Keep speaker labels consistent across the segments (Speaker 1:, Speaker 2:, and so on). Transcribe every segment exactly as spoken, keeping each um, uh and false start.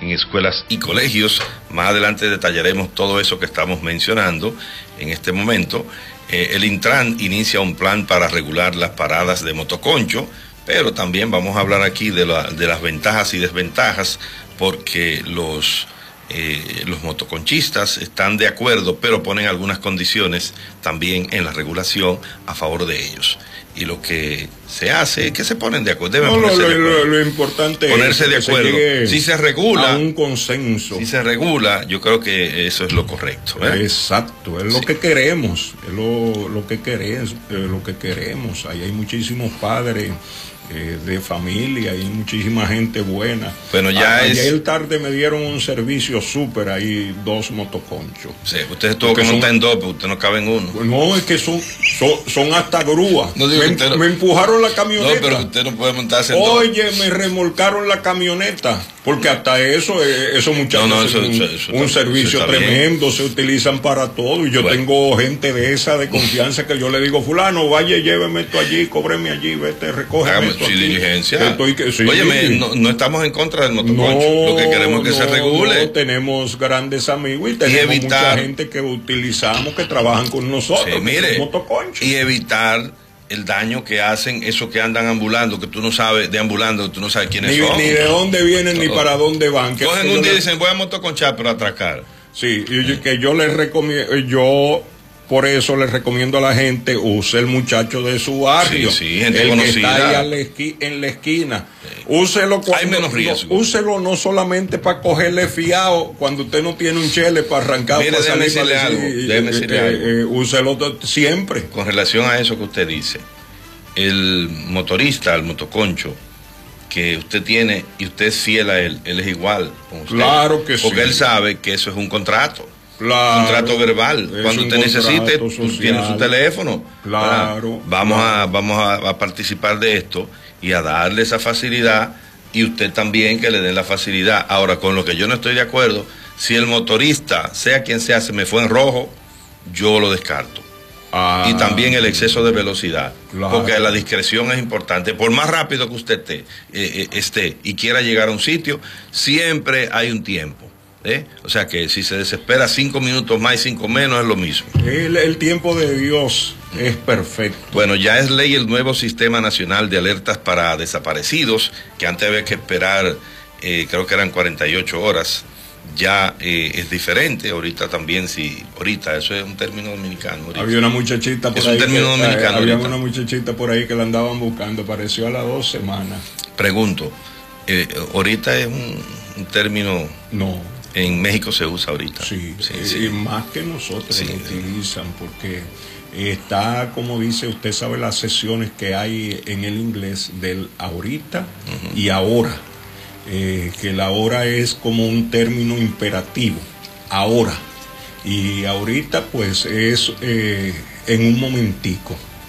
Speaker 1: en escuelas y colegios. Más adelante detallaremos todo eso que estamos mencionando en este momento. Eh, el Intran inicia un plan para regular las paradas de motoconcho, pero también vamos a hablar aquí de, la, de las ventajas y desventajas, porque los... Eh, los motoconchistas están de acuerdo, pero ponen algunas condiciones también en la regulación a favor de ellos. Y lo que se hace es que se ponen de acuerdo. Deben
Speaker 2: no,
Speaker 1: ponerse
Speaker 2: lo,
Speaker 1: de acuerdo.
Speaker 2: Lo, lo importante
Speaker 1: ponerse
Speaker 2: es
Speaker 1: de acuerdo.
Speaker 2: Se
Speaker 1: si se regula
Speaker 2: a un consenso.
Speaker 1: Si se regula, yo creo que eso es lo correcto, ¿eh?
Speaker 2: Exacto, es lo sí. que queremos, es lo, lo que queremos, es lo que queremos. Ahí hay muchísimos padres Eh, de familia, hay muchísima gente buena.
Speaker 1: Bueno, ya
Speaker 2: a,
Speaker 1: es...
Speaker 2: Ayer tarde me dieron un servicio súper ahí, dos motoconchos.
Speaker 1: Sí, usted tuvo que montar son... en dos, pero usted no cabe en uno.
Speaker 2: No, es que son, son, son hasta grúas.
Speaker 1: No, digo,
Speaker 2: me,
Speaker 1: no...
Speaker 2: me empujaron la camioneta.
Speaker 1: No, pero usted no puede montarse en
Speaker 2: Oye,
Speaker 1: dos.
Speaker 2: me remolcaron la camioneta. Porque hasta eso, eh, esos muchachos
Speaker 1: no, no, eso,
Speaker 2: un,
Speaker 1: eso, eso
Speaker 2: un
Speaker 1: está,
Speaker 2: servicio
Speaker 1: eso
Speaker 2: tremendo, se utilizan para todo. Y yo bueno. tengo gente de esa de confianza que yo le digo, fulano, vaya, lléveme esto allí, cóbreme allí, vete, recógeme esto
Speaker 1: sí,
Speaker 2: aquí.
Speaker 1: Diligencia.
Speaker 2: Estoy que, sí.
Speaker 1: Óyeme, no, no estamos en contra del motoconcho.
Speaker 2: No,
Speaker 1: lo que queremos es que
Speaker 2: no,
Speaker 1: se regule.
Speaker 2: No, tenemos grandes amigos y tenemos y evitar, mucha gente que utilizamos, que trabajan con nosotros,
Speaker 1: sí, mire,
Speaker 2: motoconchos.
Speaker 1: Y evitar el daño que hacen esos que andan ambulando, que tú no sabes, deambulando, que tú no sabes quiénes
Speaker 2: ni,
Speaker 1: son.
Speaker 2: Ni de dónde vienen, no. ni para dónde van.
Speaker 1: Que cogen un día y dicen, voy a motoconchar, pero a atracar.
Speaker 2: Sí, y sí. que yo les recomiendo, yo por eso les recomiendo a la gente, use el muchacho de su barrio.
Speaker 1: Sí, sí, gente
Speaker 2: el
Speaker 1: conocida.
Speaker 2: Que está ahí a la esqui, en la esquina. Sí. Úselo cuando,
Speaker 1: hay menos riesgo.
Speaker 2: No, úselo no solamente para cogerle fiado cuando usted no tiene un chele para arrancar.
Speaker 1: Mire,
Speaker 2: para
Speaker 1: déjeme decirle
Speaker 2: para
Speaker 1: algo.
Speaker 2: decir,
Speaker 1: Déjeme
Speaker 2: eh,
Speaker 1: decirle
Speaker 2: eh,
Speaker 1: algo.
Speaker 2: Eh, úselo siempre.
Speaker 1: Con relación a eso que usted dice, el motorista, el motoconcho, que usted tiene y usted es fiel a él, él es igual con usted.
Speaker 2: Claro que sí.
Speaker 1: Porque él sabe que eso es un contrato.
Speaker 2: Claro,
Speaker 1: un contrato verbal. Cuando usted necesite, tú tienes su teléfono.
Speaker 2: Claro.
Speaker 1: Vamos,
Speaker 2: claro.
Speaker 1: A, vamos a, a participar de esto y a darle esa facilidad, y usted también que le den la facilidad. Ahora, con lo que yo no estoy de acuerdo, si el motorista, sea quien sea, se me fue en rojo, yo lo descarto. Ah, y también el exceso de velocidad, claro. Porque la discreción es importante. Por más rápido que usted esté, eh, esté y quiera llegar a un sitio, siempre hay un tiempo. ¿Eh? O sea que si se desespera cinco minutos más y cinco menos es lo mismo.
Speaker 2: El, el tiempo de Dios es perfecto.
Speaker 1: Bueno, ya es ley el nuevo Sistema Nacional de Alertas para Desaparecidos, que antes había que esperar, eh, creo que eran cuarenta y ocho horas. Ya eh, es diferente. Ahorita también, si ahorita, eso es un término dominicano. Ahorita.
Speaker 2: Había una muchachita por
Speaker 1: es
Speaker 2: ahí.
Speaker 1: un término
Speaker 2: que,
Speaker 1: dominicano.
Speaker 2: Eh, había
Speaker 1: ahorita.
Speaker 2: una muchachita por ahí que la andaban buscando, apareció a las dos semanas.
Speaker 1: Pregunto, eh, ahorita es un, un término.
Speaker 2: No.
Speaker 1: En México se usa ahorita.
Speaker 2: Sí,
Speaker 1: sí,
Speaker 2: eh,
Speaker 1: sí.
Speaker 2: más que nosotros
Speaker 1: sí,
Speaker 2: lo utilizan, porque está, como dice, usted sabe las sesiones que hay en el inglés del ahorita uh-huh. y ahora, eh, que el ahora es como un término imperativo, ahora, y ahorita pues es eh, en un momentico.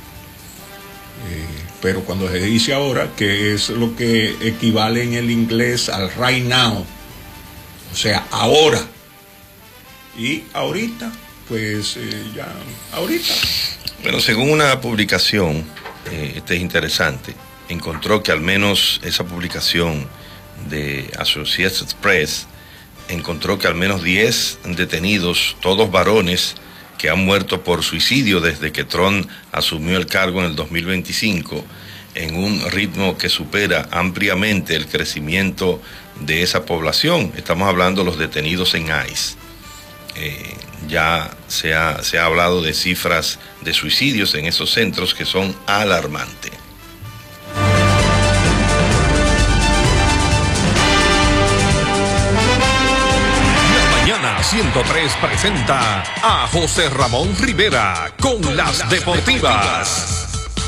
Speaker 2: Eh, pero cuando se dice ahora, que es lo que equivale en el inglés al right now, o sea, ahora. Y ahorita, pues eh, ya, ahorita.
Speaker 1: Bueno, según una publicación, eh, este es interesante, encontró que al menos esa publicación de Associated Press encontró que al menos diez detenidos, todos varones, que han muerto por suicidio desde que Trump asumió el cargo en el dos mil veinticinco, en un ritmo que supera ampliamente el crecimiento de esa población. Estamos hablando de los detenidos en ICE. Eh, ya se ha, se ha hablado de cifras de suicidios en esos centros que son alarmantes.
Speaker 3: La Mañana ciento tres presenta a José Ramón Rivera con las deportivas.